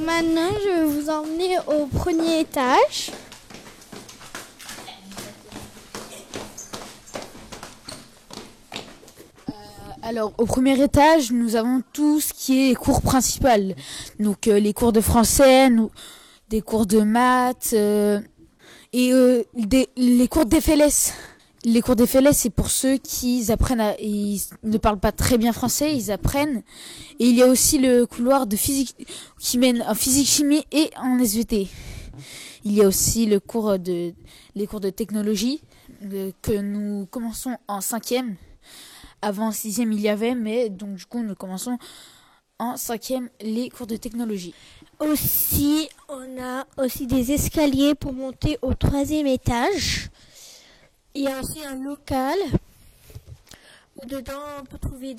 Maintenant, je vais vous emmener au premier étage. Alors, au premier étage, nous avons tout ce qui est cours principal. Donc, les cours de français, des cours de maths les cours d'FLS. Les cours d'FLS, c'est pour ceux qui apprennent ils ne parlent pas très bien français, ils apprennent. Et il y a aussi le couloir de physique qui mène en physique, chimie et en SVT. Il y a aussi les cours de technologie que nous commençons en 5e. Avant en 6e, il y avait, mais donc du coup, nous commençons en 5e les cours de technologie. Aussi, on a aussi des escaliers pour monter au 3e étage. Il y a aussi un local où dedans on peut trouver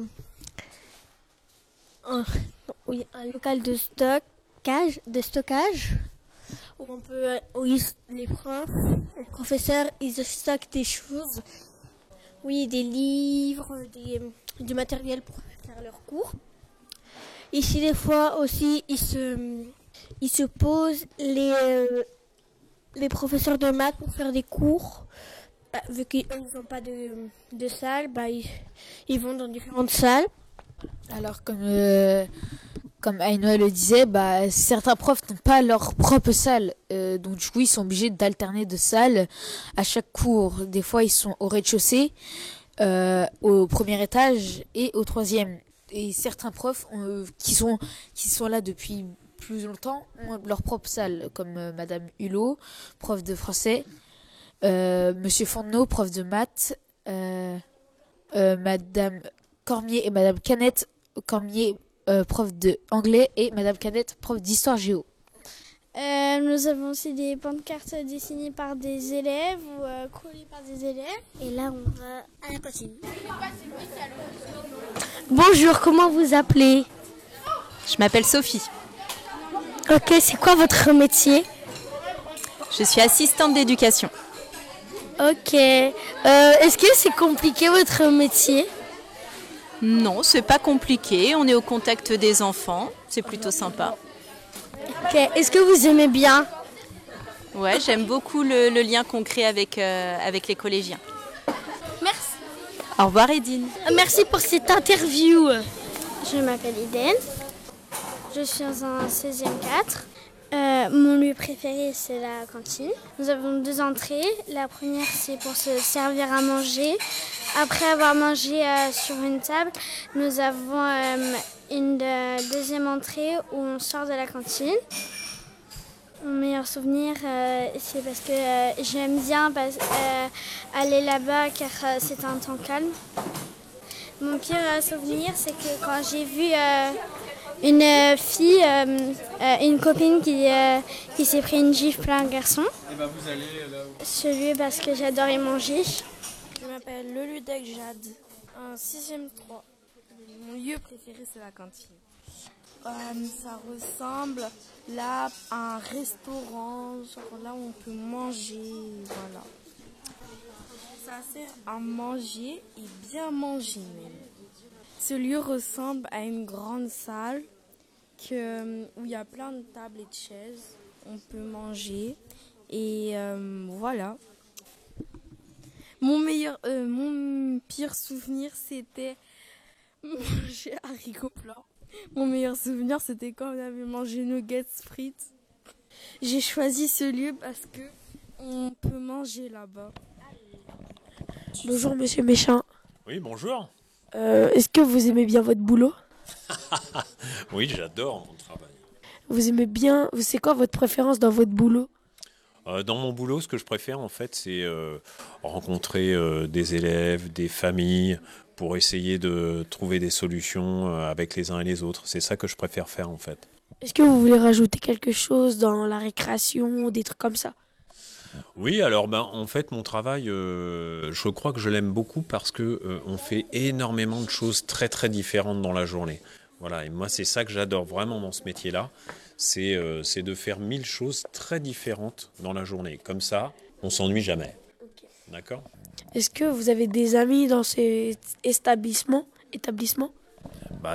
un local de stockage où les profs, les professeurs, ils stockent des choses. Oui, des livres, du matériel pour faire leurs cours. Ici, des fois aussi, ils se posent les professeurs de maths pour faire des cours. Vu qu'ils n'ont pas de salle, ils vont dans différentes salles. Alors, comme Aïnoa le disait, certains profs n'ont pas leur propre salle. Donc du coup, ils sont obligés d'alterner de salles à chaque cours. Des fois, ils sont au rez-de-chaussée, au premier étage et au 3e. Et certains profs qui sont là depuis plus longtemps ont leur propre salle, comme Madame Hulot, prof de français, Monsieur Fontenot, prof de maths, Madame Cormier et Madame Canette Cormier, prof de anglais, et Madame Canette, prof d'histoire géo. Nous avons aussi des pancartes dessinées par des élèves ou collées par des élèves. Et là, on va à la cantine. Bonjour, comment vous appelez? Je m'appelle Sophie. Ok, c'est quoi votre métier? Je suis assistante d'éducation. Ok. Est-ce que c'est compliqué votre métier? Non, c'est pas compliqué. On est au contact des enfants. C'est plutôt sympa. Ok. Est-ce que vous aimez bien? Ouais, j'aime beaucoup le lien qu'on crée avec les collégiens. Merci. Au revoir, Edine. Merci pour cette interview. Je m'appelle Eden. Je suis en 16e 4. Mon lieu préféré, c'est la cantine. Nous avons 2 entrées. La première, c'est pour se servir à manger. Après avoir mangé sur une table, nous avons une deuxième entrée où on sort de la cantine. Mon meilleur souvenir, c'est parce que j'aime bien aller là-bas car c'est un temps calme. Mon pire souvenir, c'est que quand j'ai vu une fille, une copine qui s'est pris une gifle par un garçon. Et vous allez là où? Ce lieu parce que j'adorais manger. Je m'appelle Loludec Jade, en 6e 3. Mon lieu préféré, c'est la cantine. Ça ressemble là à un restaurant, genre là où on peut manger, voilà. Ça sert à manger et bien manger même. Ce lieu ressemble à une grande salle où il y a plein de tables et de chaises. On peut manger et voilà. Mon pire souvenir, c'était manger haricots blancs. Mon meilleur souvenir, c'était quand on avait mangé nuggets frites. J'ai choisi ce lieu parce que on peut manger là-bas. Bonjour Monsieur Méchin. Oui, bonjour. Est-ce que vous aimez bien votre boulot? Oui, j'adore mon travail. Vous aimez bien, c'est quoi votre préférence dans votre boulot? Dans mon boulot, ce que je préfère, en fait, c'est rencontrer des élèves, des familles, pour essayer de trouver des solutions avec les uns et les autres. C'est ça que je préfère faire, en fait. Est-ce que vous voulez rajouter quelque chose dans la récréation ou des trucs comme ça? Oui, alors en fait, mon travail, je crois que je l'aime beaucoup parce que on fait énormément de choses très très différentes dans la journée. Voilà, et moi, c'est ça que j'adore vraiment dans ce métier-là. C'est de faire 1000 choses très différentes dans la journée. Comme ça, on s'ennuie jamais. Okay. D'accord ? Est-ce que vous avez des amis dans cet établissement ?